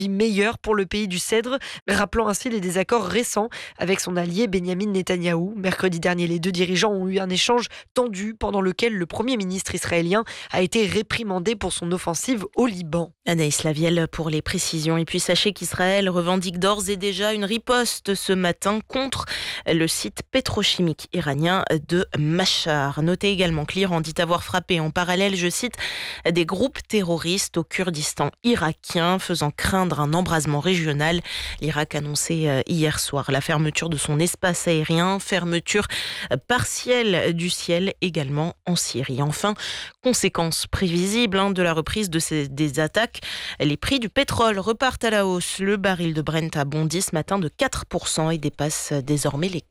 meilleure pour le pays du Cèdre, rappelant ainsi les désaccords récents avec son allié Benyamin Netanyahou. Mercredi dernier, les deux dirigeants ont eu un échange tendu pendant lequel le Premier ministre israélien a été réprimandé pour son offensive au Liban. Anaïs Lavielle pour les précisions. Et puis sachez qu'Israël revendique d'ores et déjà une riposte ce matin contre le site pétrochimique iranien de Machar. Notez également que l'Iran dit avoir frappé en parallèle, je cite, des groupes terroristes au Kurdistan irakien, faisant craindre un embrasement régional. L'Irak annonçait hier soir la fermeture de son espace aérien, fermeture partielle du ciel également en Syrie. Enfin, conséquence prévisible de la reprise des attaques, les prix du pétrole repartent à la hausse. Le baril de Brent a bondi ce matin de 4% et dépasse désormais les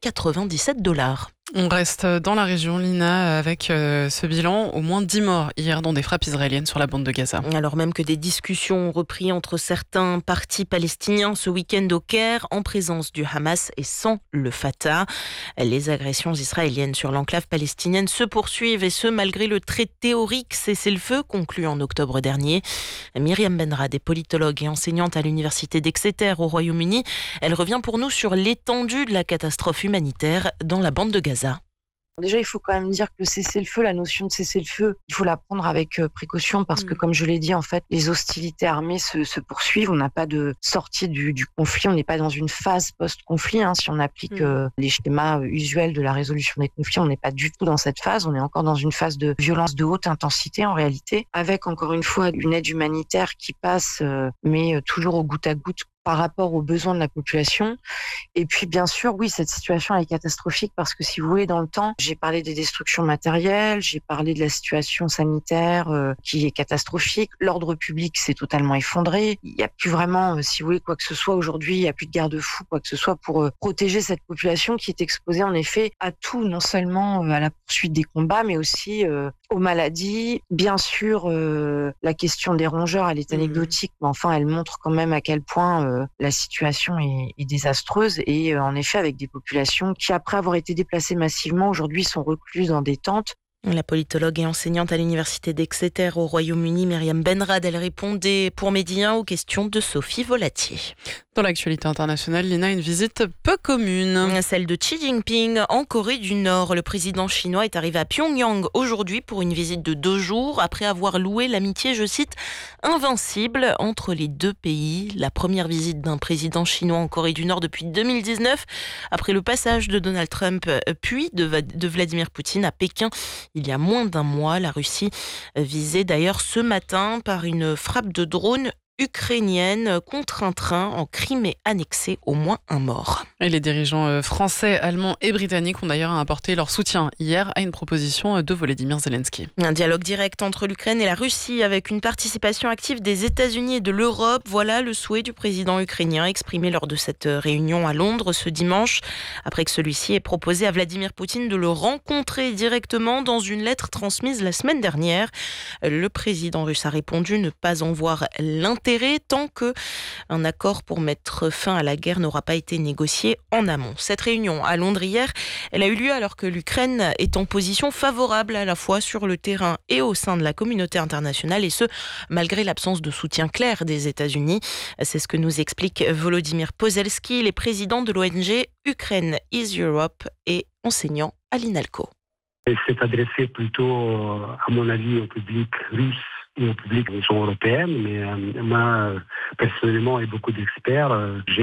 $97. On reste dans la région, Lina, avec ce bilan, au moins 10 morts hier dans des frappes israéliennes sur la bande de Gaza. Alors même que des discussions ont repris entre certains partis palestiniens ce week-end au Caire, en présence du Hamas et sans le Fatah. Les agressions israéliennes sur l'enclave palestinienne se poursuivent et ce malgré le très théorique cessez-le-feu conclu en octobre dernier. Myriam Benrad est politologue et enseignante à l'université d'Exeter au Royaume-Uni. Elle revient pour nous sur l'étendue de la catastrophe humanitaire dans la bande de Gaza. Déjà, il faut quand même dire que le cessez-le-feu, la notion de cessez-le-feu, il faut la prendre avec précaution parce que, comme je l'ai dit, en fait, les hostilités armées se poursuivent. On n'a pas de sortie du conflit. On n'est pas dans une phase post-conflit. Si on applique les schémas usuels de la résolution des conflits, on n'est pas du tout dans cette phase. On est encore dans une phase de violence de haute intensité, en réalité, avec, encore une fois, une aide humanitaire qui passe, mais toujours au goutte à goutte par rapport aux besoins de la population. Et puis, bien sûr, oui, cette situation est catastrophique parce que, si vous voulez, dans le temps, j'ai parlé des destructions matérielles, j'ai parlé de la situation sanitaire qui est catastrophique. L'ordre public s'est totalement effondré. Il n'y a plus vraiment, si vous voulez, quoi que ce soit aujourd'hui, il n'y a plus de garde-fous, quoi que ce soit pour protéger cette population qui est exposée, en effet, à tout, non seulement à la poursuite des combats, mais aussi aux maladies. Bien sûr, la question des rongeurs, elle est anecdotique, mais enfin, elle montre quand même à quel point la situation est désastreuse et en effet avec des populations qui, après avoir été déplacées massivement, aujourd'hui sont recluses dans des tentes. La politologue et enseignante à l'université d'Exeter au Royaume-Uni, Myriam Benrad, elle répondait pour Midi 1 aux questions de Sophie Volatier. Dans l'actualité internationale, Lina, une visite peu commune. Celle de Xi Jinping en Corée du Nord. Le président chinois est arrivé à Pyongyang aujourd'hui pour une visite de 2 jours après avoir loué l'amitié, je cite, invincible entre les deux pays. La première visite d'un président chinois en Corée du Nord depuis 2019, après le passage de Donald Trump puis de Vladimir Poutine à Pékin il y a moins d'un mois. La Russie visée d'ailleurs ce matin par une frappe de drone ukrainienne contre un train en Crimée annexée, au moins un mort. Et les dirigeants français, allemands et britanniques ont d'ailleurs apporté leur soutien hier à une proposition de Volodymyr Zelensky. Un dialogue direct entre l'Ukraine et la Russie avec une participation active des États-Unis et de l'Europe. Voilà le souhait du président ukrainien exprimé lors de cette réunion à Londres ce dimanche, après que celui-ci ait proposé à Vladimir Poutine de le rencontrer directement dans une lettre transmise la semaine dernière. Le président russe a répondu ne pas en voir l'intérêt tant qu'un accord pour mettre fin à la guerre n'aura pas été négocié en amont. Cette réunion à Londres hier, elle a eu lieu alors que l'Ukraine est en position favorable à la fois sur le terrain et au sein de la communauté internationale, et ce, malgré l'absence de soutien clair des États-Unis. C'est ce que nous explique Volodymyr Pozelski, il est président de l'ONG Ukraine is Europe et enseignant à l'INALCO. C'est adressé plutôt, à mon avis, au public russe et au public de l'Union européenne, mais moi, personnellement, et beaucoup d'experts,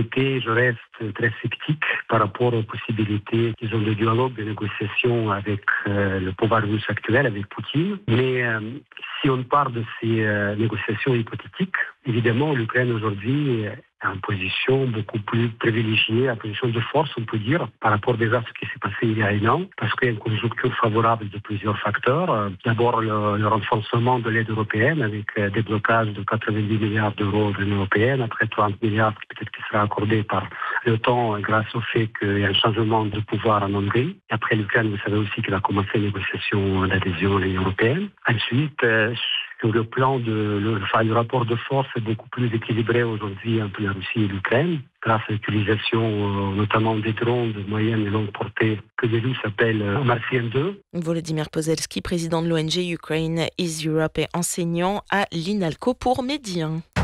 je reste très sceptique par rapport aux possibilités, disons, de dialogue, de négociation avec le pouvoir russe actuel, avec Poutine. Mais si on part de ces négociations hypothétiques, évidemment, l'Ukraine aujourd'hui en position beaucoup plus privilégiée, en position de force, on peut dire, par rapport déjà à ce qui s'est passé il y a un an, parce qu'il y a une conjoncture favorable de plusieurs facteurs. D'abord, le renforcement de l'aide européenne avec des blocages de 90 milliards d'euros de l'Union européenne, après 30 milliards peut-être qui sera accordé par l'OTAN grâce au fait qu'il y a un changement de pouvoir en Hongrie. Après l'Ukraine, vous savez aussi qu'elle a commencé les négociations d'adhésion à l'Union européenne. Ensuite, sur le plan le rapport de force est beaucoup plus équilibré aujourd'hui entre la Russie et l'Ukraine, grâce à l'utilisation notamment des drones de moyenne et longue portée que les Russes appellent Marsian 2. Volodymyr Pozelski, président de l'ONG Ukraine is Europe et enseignant à l'INALCO pour Midi 1.